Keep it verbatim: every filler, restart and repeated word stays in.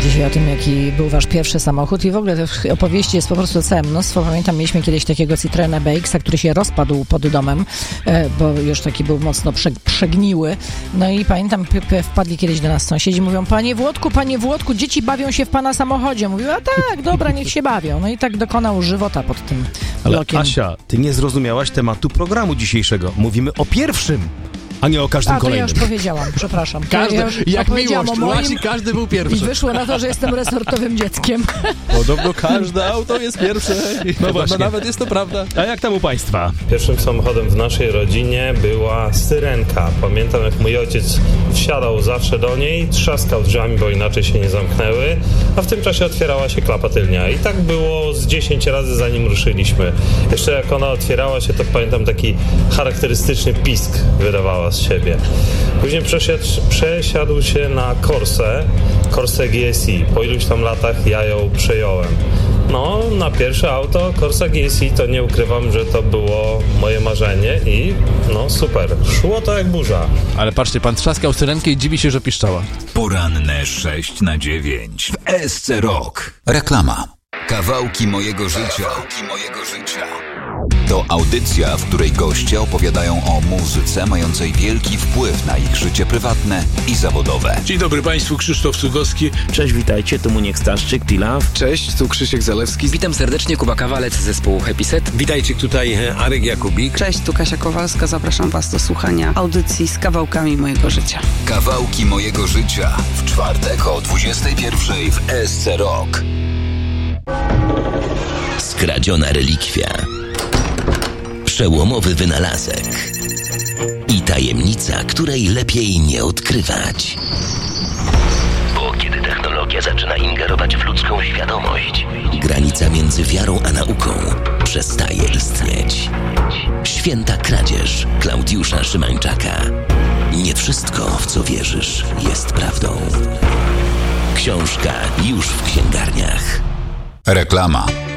dzisiaj o tym, jaki był wasz pierwszy samochód i w ogóle tych opowieści jest po prostu całe mnóstwo. Pamiętam, mieliśmy kiedyś takiego Citroena B X, który się rozpadł pod domem, bo już taki był mocno przegniły. No i pamiętam, wpadli kiedyś do nas sąsiedzi, mówią: panie Włodku, panie Włodku, dzieci bawią się w pana samochodzie. Mówił: a tak, dobra, niech się bawią. No i tak dokonał żywota pod tym blokiem. Ale Asia, ty nie zrozumiałaś tematu programu dzisiejszego. Mówimy o pierwszym, a nie o każdym a, to kolejnym. ja już powiedziałam, przepraszam. Każdy, ja już jak miłość, moim... każdy był pierwszy. I wyszło na to, że jestem resortowym dzieckiem. Podobno każde auto jest pierwsze. No, no właśnie. Nawet jest to prawda. A jak tam u państwa? Pierwszym samochodem w naszej rodzinie była syrenka. Pamiętam, jak mój ojciec wsiadał zawsze do niej, trzaskał drzwiami, bo inaczej się nie zamknęły, a w tym czasie otwierała się klapa tylnia. I tak było z dziesięć razy, zanim ruszyliśmy. Jeszcze jak ona otwierała się, to pamiętam, taki charakterystyczny pisk wydawała z siebie. Później przesiadł, przesiadł się na Corsę, Corsę G S I. Po iluś tam latach ja ją przejąłem. No, na pierwsze auto Corsa G S I to nie ukrywam, że to było moje marzenie i no super. Szło to jak burza. Ale patrzcie, pan trzaskał syrenkę i dziwi się, że piszczała. Poranne sześć na dziewięć w S C Rock. Reklama. Kawałki mojego życia. Kawałki mojego życia. To audycja, w której goście opowiadają o muzyce mającej wielki wpływ na ich życie prywatne i zawodowe. Dzień dobry Państwu, Krzysztof Cugowski. Cześć, witajcie, tu Muniek Staszczyk, T-Love. Cześć, tu Krzysiek Zalewski. Witam serdecznie, Kuba Kawalec z zespołu Happy Set. Witajcie, tutaj Arek Jakubik. Cześć, tu Kasia Kowalska, zapraszam Was do słuchania audycji z kawałkami mojego życia. Kawałki mojego życia w czwartek o dwudziestej pierwszej w S C Rock. Skradziona relikwia, przełomowy wynalazek i tajemnica, której lepiej nie odkrywać. Bo kiedy technologia zaczyna ingerować w ludzką świadomość, granica między wiarą a nauką przestaje istnieć. Święta kradzież Klaudiusza Szymańczaka. Nie wszystko, w co wierzysz, jest prawdą. Książka już w księgarniach. Reklama.